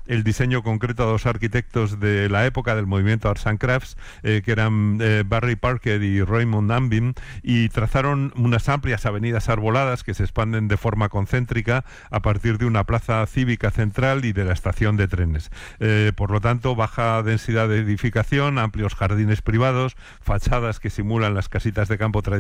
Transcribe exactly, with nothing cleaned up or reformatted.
el diseño concreto a dos arquitectos de la época del movimiento Arts and Crafts, eh, que eran eh, Barry Parker y Raymond Ambin, y trazaron unas amplias avenidas arboladas que se expanden de forma concéntrica a partir de una plaza cívica central y de la estación de trenes. Eh, por lo tanto, baja densidad de edificación, amplios jardines privados, fachadas que simulan las casitas de campo tradicionales